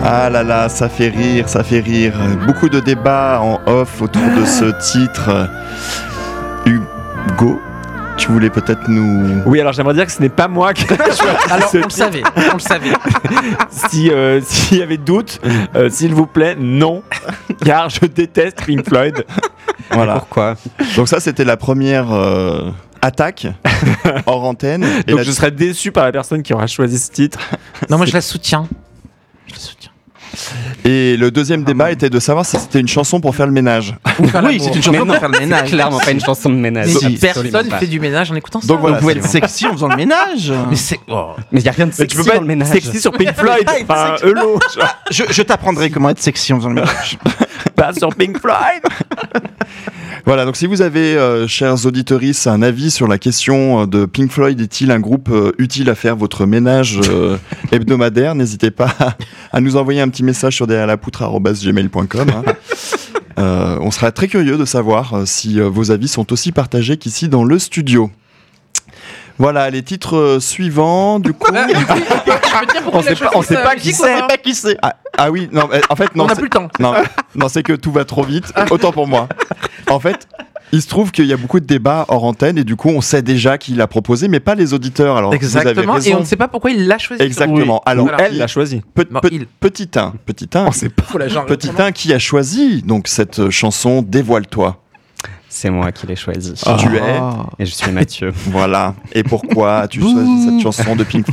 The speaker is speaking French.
Ah là là, ça fait rire, ça fait rire. Beaucoup de débats en off autour de ce titre. Hugo, tu voulais peut-être nous... Oui, alors j'aimerais dire que ce n'est pas moi qui ai choisi Alors, ce on le savait. S'il y avait doute, s'il vous plaît, non, car je déteste Pink Floyd. Voilà. Pourquoi ? Donc ça, c'était la première attaque hors antenne. Et donc je serais déçu par la personne qui aura choisi ce titre. Non, moi je la soutiens. Et le deuxième débat était de savoir si c'était une chanson pour faire le ménage. Oui, c'est une chanson pour faire le ménage. C'est clairement pas une chanson de ménage. Mais Si, personne fait du ménage en écoutant ça. Donc voilà, Vous pouvez c'est être sexy en faisant le ménage. Mais c'est. Oh. Mais il n'y a rien de Mais sexy tu peux pas dans le ménage. être sexy sur Pink Floyd, enfin Hello, Je t'apprendrai comment être sexy en faisant le ménage. pas sur Pink Floyd. Voilà, donc si vous avez, chers auditeuristes, un avis sur la question de Pink Floyd, est-il un groupe utile à faire votre ménage hebdomadaire, n'hésitez pas à nous envoyer un petit message sur derrièreslapoutre@gmail.com. On sera très curieux de savoir si vos avis sont aussi partagés qu'ici dans le studio. Voilà, les titres suivants, du coup... On sait pas qui c'est. Ah oui, non, en fait, non. On n'a plus le temps. Non, c'est que tout va trop vite, autant pour moi. En fait, il se trouve qu'il y a beaucoup de débats hors antenne et du coup, on sait déjà qui l'a proposé, mais pas les auditeurs. Alors, vous avez Exactement. raison. Et on ne sait pas pourquoi il l'a choisi. Exactement. Alors, Voilà. Elle l'a choisi. Petit 1. On sait pas. Faut la genre. Petit 1 qui a choisi donc cette chanson Dévoile-toi. C'est moi qui l'ai choisi. Tu es. Et je suis Mathieu. Voilà. Et pourquoi as-tu choisi cette chanson de Pink